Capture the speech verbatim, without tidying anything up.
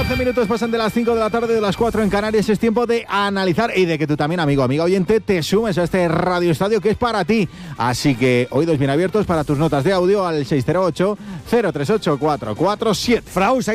doce minutos pasan de las cinco de la tarde, de las cuatro en Canarias. Es tiempo de analizar y de que tú también, amigo, amiga oyente, te sumes a este Radio Estadio que es para ti. Así que oídos bien abiertos para tus notas de audio al seis cero ocho, cero tres ocho, cuatro cuatro siete. Fraus,